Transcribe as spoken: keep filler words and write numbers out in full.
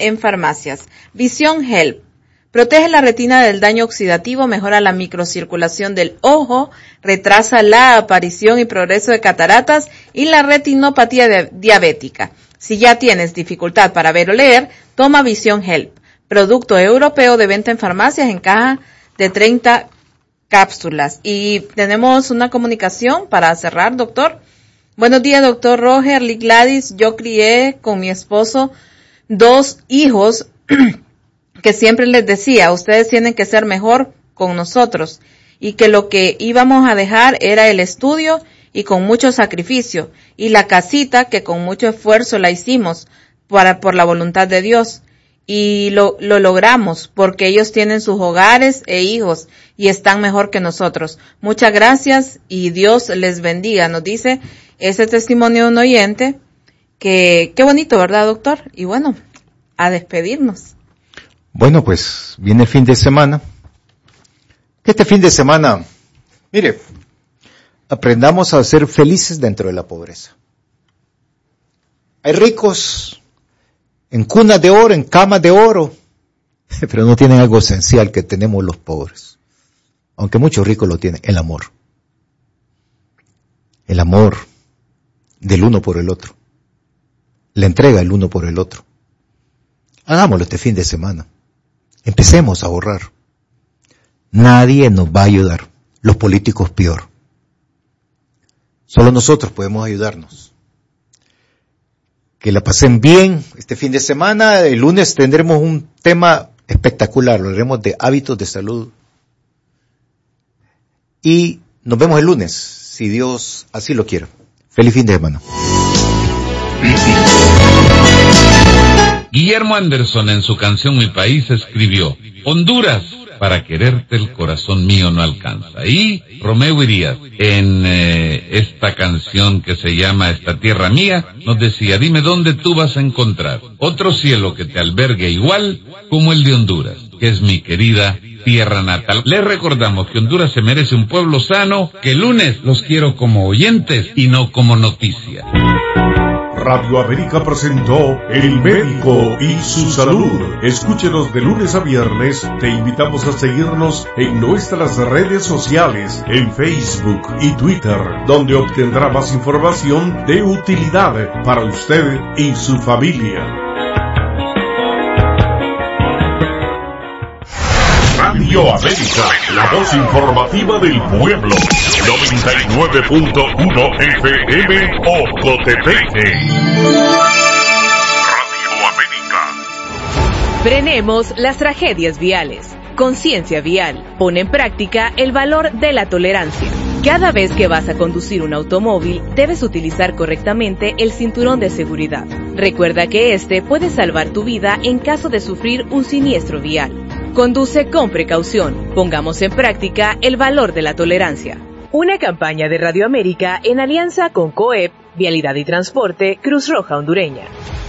en farmacias. Vision Help. Protege la retina del daño oxidativo, mejora la microcirculación del ojo, retrasa la aparición y progreso de cataratas y la retinopatía de- diabética. Si ya tienes dificultad para ver o leer, toma Vision Help. Producto europeo de venta en farmacias en caja de treinta cápsulas. Y tenemos una comunicación para cerrar, doctor. Buenos días, doctor Roger, Lee Gladys. Yo crié con mi esposo dos hijos que siempre les decía, ustedes tienen que ser mejor con nosotros, y que lo que íbamos a dejar era el estudio y con mucho sacrificio, y la casita que con mucho esfuerzo la hicimos para, por la voluntad de Dios, y lo, lo logramos porque ellos tienen sus hogares e hijos y están mejor que nosotros. Muchas gracias y Dios les bendiga. Nos dice ese testimonio de un oyente que, qué bonito, ¿verdad, doctor? Y bueno, a despedirnos. Bueno, pues viene el fin de semana. Este fin de semana, mire, aprendamos a ser felices dentro de la pobreza. Hay ricos en cunas de oro, en camas de oro, pero no tienen algo esencial que tenemos los pobres. Aunque muchos ricos lo tienen, el amor. El amor del uno por el otro. La entrega el uno por el otro. Hagámoslo este fin de semana. Empecemos a ahorrar. Nadie nos va a ayudar. Los políticos peor. Solo nosotros podemos ayudarnos. Que la pasen bien este fin de semana. El lunes tendremos un tema espectacular. Hablaremos de hábitos de salud. Y nos vemos el lunes, si Dios así lo quiere. Feliz fin de semana. Guillermo Anderson en su canción Mi País escribió: Honduras, para quererte el corazón mío no alcanza. Y Romeo Irías en eh, esta canción que se llama Esta Tierra Mía nos decía: dime dónde tú vas a encontrar otro cielo que te albergue igual como el de Honduras, que es mi querida tierra natal. Les recordamos que Honduras se merece un pueblo sano, que el lunes los quiero como oyentes y no como noticia. Radio América presentó El Médico y su Salud. Escúchenos de lunes a viernes. Te invitamos a seguirnos en nuestras redes sociales, en Facebook y Twitter, donde obtendrá más información de utilidad para usted y su familia. Radio América, la voz informativa del pueblo. noventa y nueve punto uno F M Ocotepeque. Radio América. Frenemos las tragedias viales. Conciencia vial. Pon en práctica el valor de la tolerancia. Cada vez que vas a conducir un automóvil, debes utilizar correctamente el cinturón de seguridad. Recuerda que este puede salvar tu vida en caso de sufrir un siniestro vial. Conduce con precaución. Pongamos en práctica el valor de la tolerancia. Una campaña de Radio América en alianza con COEP, Vialidad y Transporte, Cruz Roja Hondureña.